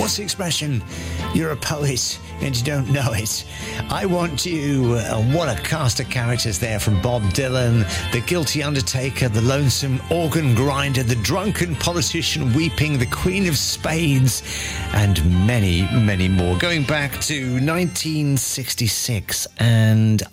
What's the expression? You're a poet and you don't know it. I Want You. What a cast of characters there from Bob Dylan, the guilty undertaker, the lonesome organ grinder, the drunken politician weeping, the Queen of Spades, and many, many more. Going back to 1966, and